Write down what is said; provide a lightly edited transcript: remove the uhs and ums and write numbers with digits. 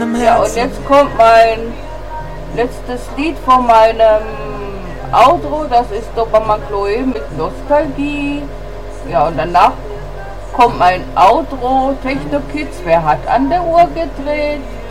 meinem Ja, und Herzen. jetzt kommt mein letztes Lied von meinem Outro, das ist Dobermann Chloe mit Nostalgie. Ja, und danach kommt mein Outro, Techno Kids, wer hat an der Uhr gedreht?